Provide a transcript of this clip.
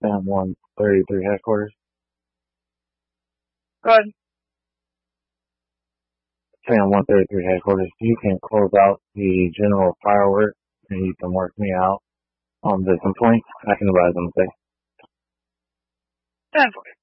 Sam 133 headquarters. Go ahead. Sam 133 headquarters. You can close out the general firework and you can work me out on the complaint. I can advise them today. 10-4.